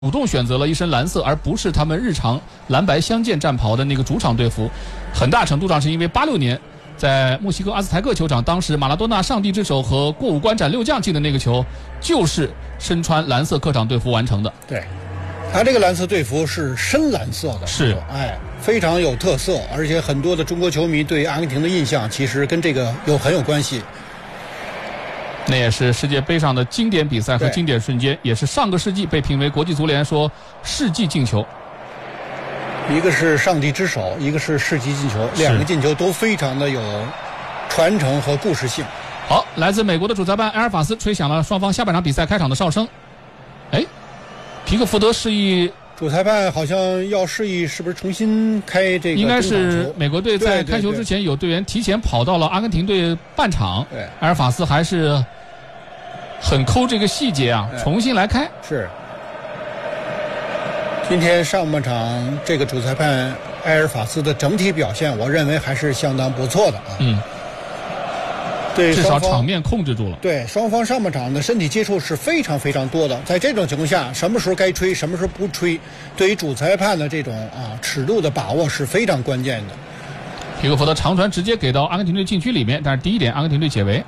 主动选择了一身蓝色，而不是他们日常蓝白相间战袍的那个主场队服，很大程度上是因为86年在墨西哥阿兹台克球场，当时马拉多纳上帝之手和过五关斩六将进的那个球，就是身穿蓝色客场队服完成的。 对，他这个蓝色队服是深蓝色的， 是， 非常有特色，而且很多的中国球迷对阿根廷的印象其实跟这个很有关系。 那也是世界杯上的经典比赛和经典瞬间，也是上个世纪被评为国际足联说世纪进球。 一个是上帝之手，一个是世纪进球，两个进球都非常的有传承和故事性。 好，来自美国的主裁判埃尔法斯吹响了双方下半场比赛开场的哨声。皮克福德示意， 主裁判好像要示意是不是重新开这个？ 应该是美国队在开球之前有队员提前跑到了阿根廷队半场，埃尔法斯还是很抠这个细节啊，重新来开。 是。今天上半场这个主裁判埃尔法斯的整体表现，我认为还是相当不错的啊。对， 至少场面控制住了。 对，双方上半场的身体接触是非常非常多的。在这种情况下，什么时候该吹，什么时候不吹，对于主裁判的这种尺度的把握是非常关键的。 皮克福德长传直接给到阿根廷队禁区里面，但是第一点阿根廷队解围，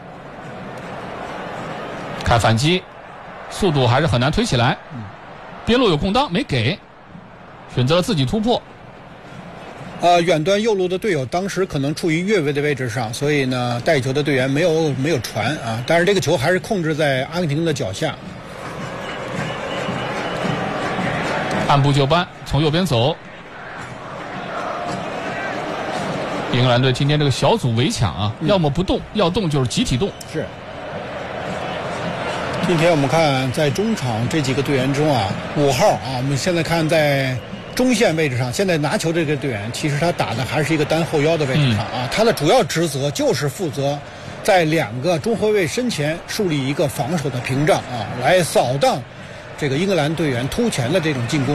看反击，速度还是很难推起来。边路有空当没给，选择了自己突破。 远端右路的队友当时可能处于越位的位置上，所以呢带球的队员没有传啊，但是这个球还是控制在阿根廷的脚下。 按部就班从右边走。英格兰队今天这个小组围抢啊，要么不动，要动就是集体动。 是。今天我们看在中场这几个队员中5号我们现在看在中线位置上，现在拿球这个队员其实他打的还是一个单后腰的位置上他的主要职责就是负责在两个中后卫身前树立一个防守的屏障来扫荡这个英格兰队员突前的这种进攻。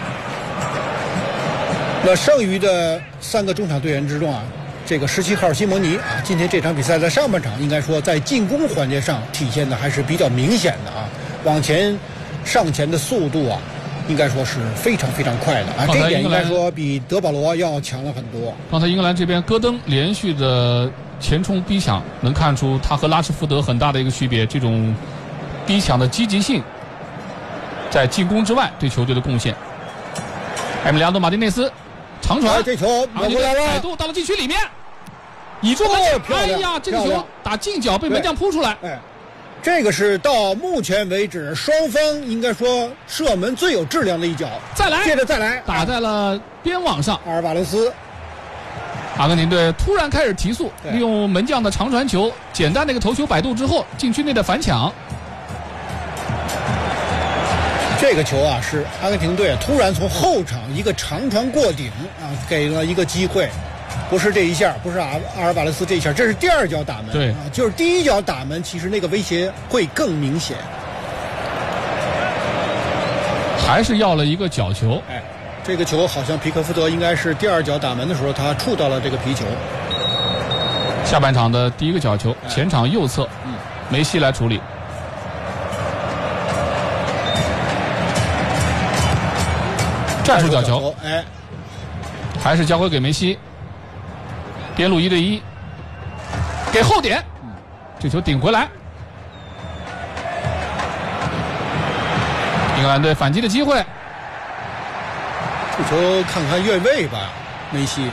那剩余的3个中场队员之中这个17号西蒙尼今天这场比赛在上半场应该说在进攻环节上体现的还是比较明显的往前上前的速度应该说是非常非常快的这一点应该说比德保罗要强了很多。 刚才英格兰这边戈登连续的前冲逼抢，能看出他和拉什福德很大的一个区别，这种逼抢的积极性在进攻之外对球队的贡献。埃米利亚诺马丁内斯长传， 这球阿根廷摆渡到了禁区里面，倚住门将，哎呀，这个球打近角被门将扑出来。 这个是到目前为止双方应该说射门最有质量的一脚。 再来， 接着再来， 打在了边网上。 阿尔瓦雷斯， 阿根廷队突然开始提速，利用门将的长传球，简单的一个头球摆渡之后，禁区内的反抢。 这个球是阿根廷队突然从后场一个长传过顶给了一个机会。不是这一下，不是阿尔瓦雷斯这一下，这是第二脚打门。 对就是第一脚打门，其实那个威胁会更明显。 还是要了一个角球。 这个球好像皮克福德应该是第二脚打门的时候，他触到了这个皮球。 下半场的第一个角球，前场右侧，梅西来处理。战术角球，还是交回给梅西。边路1对1，给后点，这球顶回来。英格兰队反击的机会， 这球看看越位吧，梅西。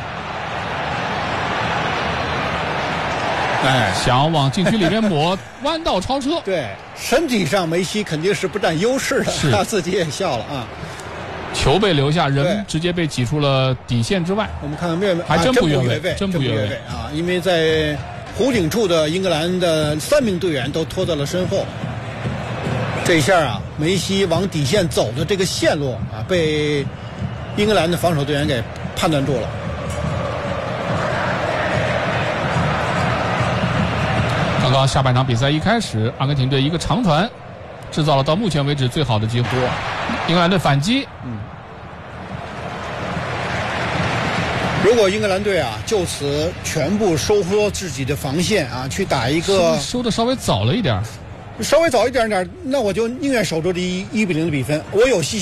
想往禁区里面抹，弯道超车。 对，身体上梅西肯定是不占优势的，他自己也笑了球被留下，人直接被挤出了底线之外。 我们看看还真不越位， 真不越位因为在弧顶处的英格兰的3名队员都拖到了身后。这一下梅西往底线走的这个线路被英格兰的防守队员给判断住了。 刚刚下半场比赛一开始，阿根廷队一个长传制造了到目前为止最好的机会。英格兰队反击。 如果英格兰队就此全部收缩自己的防线去打一个收的稍微早了一点。 稍微早一点点，那我就宁愿守住这1-0的比分。我有信心。